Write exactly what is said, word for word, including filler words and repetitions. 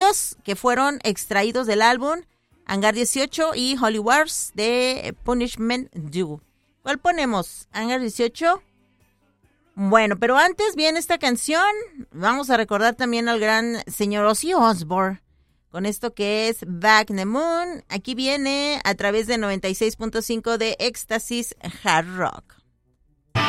dos que fueron extraídos del álbum Hangar dieciocho y Holy Wars de Punishment Due. ¿Cuál ponemos? ¿Hangar dieciocho? Bueno, pero antes viene esta canción. Vamos a recordar también al gran señor Ozzy Osbourne con esto que es Back in the Moon. Aquí viene a través de noventa y seis punto cinco de Éxtasis Hard Rock.